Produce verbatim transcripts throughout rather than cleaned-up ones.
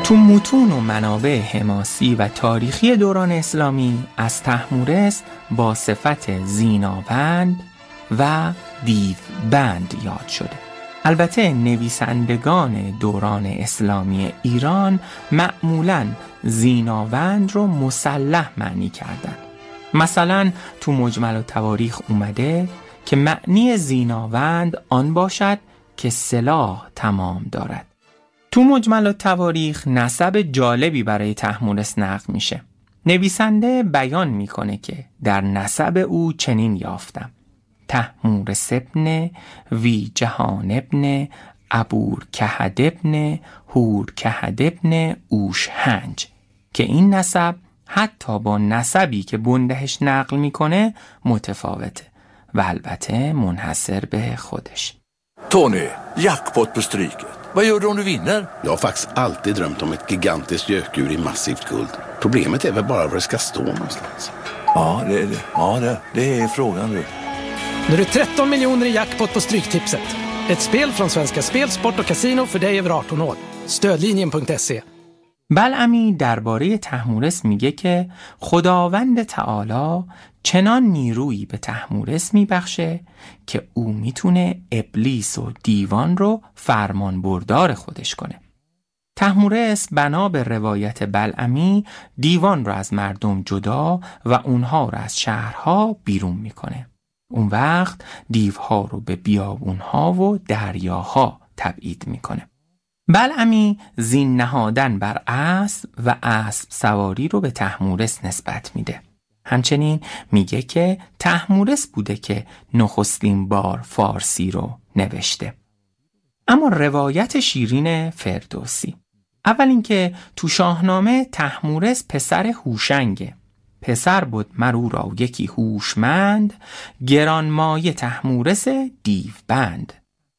تو متون و منابع حماسی و تاریخی دوران اسلامی از طهمورث با صفت زیناوند و دیوبند یاد شده. البته نویسندگان دوران اسلامی ایران معمولاً زیناوند رو مسلح معنی کردن. مثلا تو مجمل التواریخ اومده که معنی زیناوند آن باشد که سلاح تمام دارد. تو مجمل التواریخ نسب جالبی برای طهمورث نقل میشه. نویسنده بیان میکنه که در نسب او چنین یافتم: طهمورث ابن وی جهان ابن ابور کهد ابن هور کهد ابن اوشهنج، که این نسب حتی با نسبی که بندهش نقل میکنه متفاوته و البته منحصر به خودش. Tony, jackpot på Stryket. Vad gör du om du vinner? Jag har faktiskt alltid drömt om ett gigantiskt gökur i massivt guld. Problemet är väl bara var det ska stå någonstans. Ja, det är det. Ja, det, det är frågan du. Nu är det tretton miljoner i jackpot på Stryktipset. Ett spel från Svenska Spel, Sport och Casino för dig över arton år. Stödlinjen punkt se. بلعمی درباره طهمورث میگه که خداوند تعالی چنان نیرویی به طهمورث میبخشه که او میتونه ابلیس و دیوان رو فرمان بردار خودش کنه. طهمورث بنا به روایت بلعمی دیوان رو از مردم جدا و اونها رو از شهرها بیرون میکنه. اون وقت دیوها رو به بیابونها و دریاها تبعید میکنه. بلعمی زین نهادن بر اسب و اسب سواری رو به طهمورث نسبت میده. همچنین میگه که طهمورث بوده که نخستین بار فارسی رو نوشته. اما روایت شیرین فردوسی: اول اینکه تو شاهنامه طهمورث پسر هوشنگه. پسر بود مرو را یکی هوشمند، گرانمایه طهمورث دیوبند.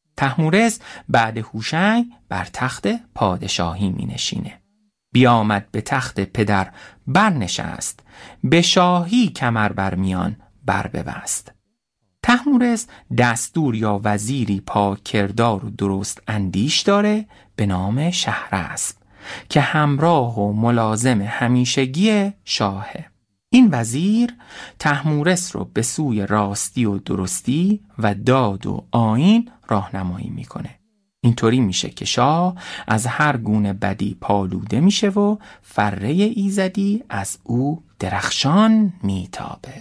طهمورث بعد هوشنگ بر تخت پادشاهی می نشینه. بیامد به تخت پدر برنشست، به شاهی کمر برمیان بر ببست. طهمورث دستور یا وزیری پاک کردار و درست اندیش داره به نام شهراسپ که همراه و ملازم همیشگی شاهه. این وزیر طهمورث رو به سوی راستی و درستی و داد و آیین راهنمایی میکنه. اینطوری میشه که شاه از هر گونه بدی پالوده میشه و فره ایزدی از او درخشان میتابه.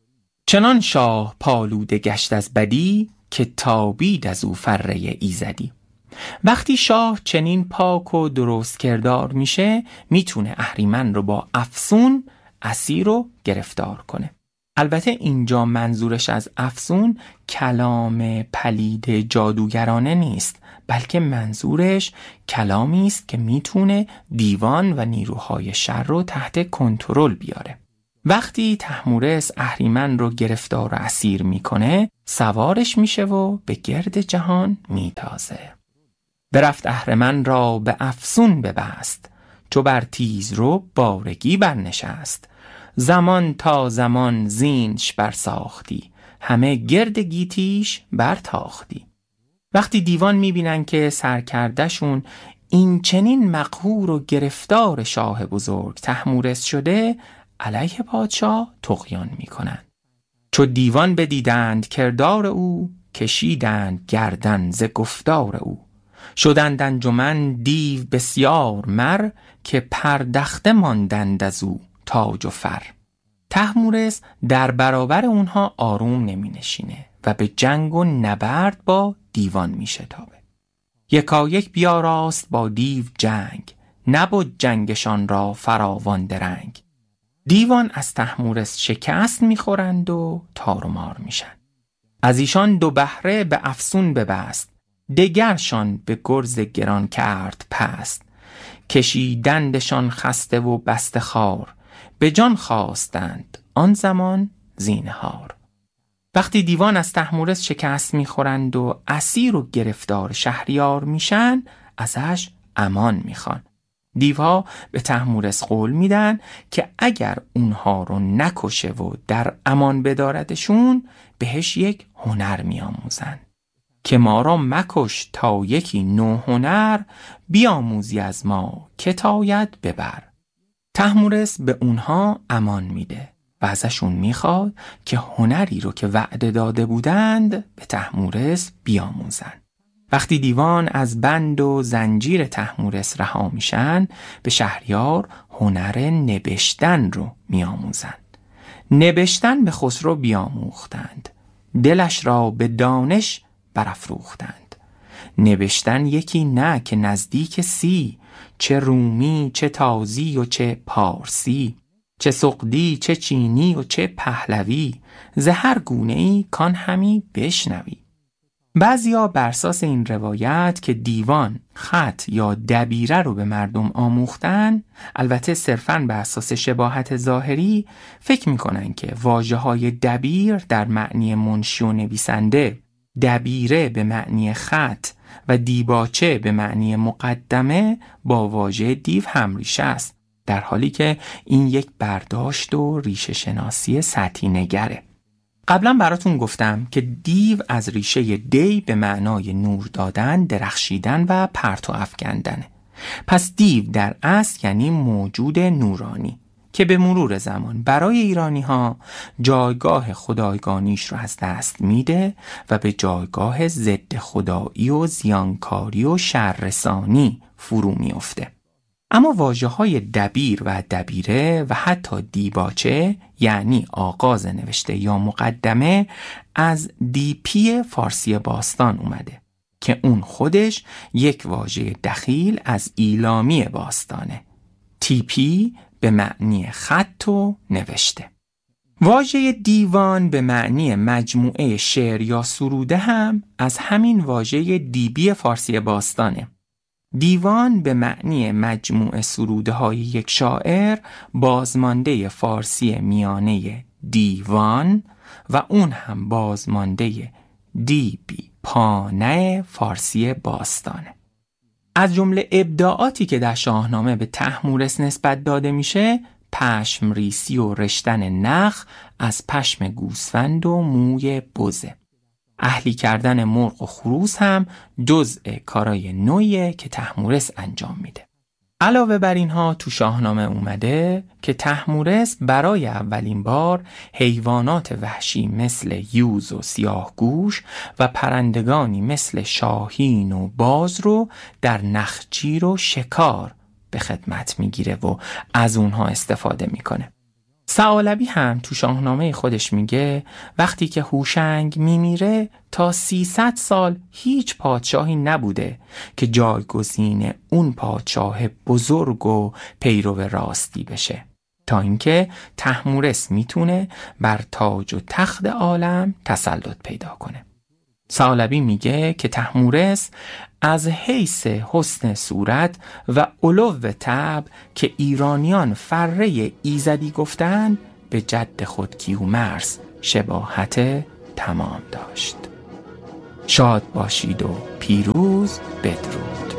چنان شاه پالوده گشت از بدی که تابید از او فره ایزدی. وقتی شاه چنین پاک و درست کردار میشه میتونه اهریمن رو با افسون اسیر رو گرفتار کنه. البته اینجا منظورش از افسون کلام پلید جادوگرانه نیست، بلکه منظورش کلامی است که میتونه دیوان و نیروهای شر رو تحت کنترل بیاره. وقتی طهمورث اهریمن رو گرفتار و اسیر میکنه سوارش میشه و به گرد جهان میتازه. برفت اهریمن را به افسون ببست، چو بر تیز رو بارگی برنشست. زمان تا زمان زینش برساختی، همه گرد گیتیش برتاختی. وقتی دیوان میبینن که سرکردشون این چنین مقهور و گرفتار شاه بزرگ طهمورث شده، علیه پادشاه طغیان میکنن. چو دیوان بدیدند کردار او، کشیدند گردن ز گفتار او. شدند انجمن دیو بسیار مر، که پردخته ماندند از او تاج و فر. طهمورث در برابر اونها آروم نمی نشینه و به جنگ و نبرد با دیوان می شتابه. یکایک بیاراست با دیو جنگ، نبود جنگشان را فراوان درنگ. دیوان از طهمورث شکست می خورند و تار و مار می شن. از ایشان دو بهره به افسون ببست، دگرشان به گرز گران کرد پست. کشیدندشان خسته و بسته خار، به جان خواستند آن زمان زینهار. وقتی دیوان از طهمورث شکست میخورند و اسیر و گرفتار شهریار میشن ازش امان میخوان. دیوها به طهمورث قول میدن که اگر اونها رو نکشه و در امان بداردشون بهش یک هنر میآموزن. که ما را مکش تا یکی نو هنر، بیاموزی از ما که تاید ببر. طهمورث به اونها امان میده و ازشون میخواد که هنری رو که وعده داده بودند به طهمورث بیاموزن. وقتی دیوان از بند و زنجیر طهمورث رها میشن، به شهریار هنر نبشتن رو میآموزند. نبشتن به خسرو بیاموختند، دلش را به دانش برافروختند. نبشتن یکی نه که نزدیک سی، چه رومی چه تازی و چه پارسی، چه سقدی چه چینی و چه پهلوی، ز هر گونه ای کان همی بشنوی. بعضیا بر اساس این روایت که دیوان خط یا دبیره رو به مردم آموختن، البته صرفاً بر اساس شباهت ظاهری، فکر میکنن که واژه‌های دبیر در معنی منشی و نویسنده، دبیره به معنی خط و دیباچه به معنی مقدمه با واژه دیو هم ریشه است، در حالی که این یک برداشت و ریشه شناسی سطحی نگره. قبلا براتون گفتم که دیو از ریشه دی به معنای نور دادن، درخشیدن و پرتو افکندنه. پس دیو در اصل یعنی موجود نورانی که به مرور زمان برای ایرانی ها جایگاه خدایگانیش رو از دست میده و به جایگاه ضد خدایی و زیانکاری و شررسانی فرو میفته. اما واژه‌های دبیر و دبیره و حتی دیباچه یعنی آغاز نوشته یا مقدمه از دیپی فارسی باستان اومده که اون خودش یک واژه دخیل از ایلامی باستانه. تیپی به معنی خط و نوشته. واژه دیوان به معنی مجموعه شعر یا سروده هم از همین واژه دیبی فارسی باستانه. دیوان به معنی مجموعه سروده های یک شاعر بازمانده فارسی میانه دیوان و اون هم بازمانده دیبی پانه فارسی باستانه. از جمله ابداعاتی که در شاهنامه به طهمورث نسبت داده میشه، پشم ریسی و رشتن نخ از پشم گوسفند و موی بزه. اهلی کردن مرغ و خروس هم جزء کارای نوعیه که طهمورث انجام میده. علاوه بر اینها تو شاهنامه اومده که طهمورث برای اولین بار حیوانات وحشی مثل یوز و سیاهگوش و پرندگانی مثل شاهین و باز رو در نخجیر و شکار به خدمت میگیره و از اونها استفاده میکنه. ثعالبی هم تو شاهنامه خودش میگه وقتی که هوشنگ میمیره تا سیصد سال هیچ پادشاهی نبوده که جایگزین اون پادشاه بزرگ و پیرو راستی بشه، تا اینکه طهمورث میتونه بر تاج و تخت عالم تسلط پیدا کنه. ثعالبی میگه که طهمورث از حیث حسن صورت و علو طبع که ایرانیان فره ایزدی گفتند به جد خود کیومرث شباهت تمام داشت. شاد باشید و پیروز بدرود.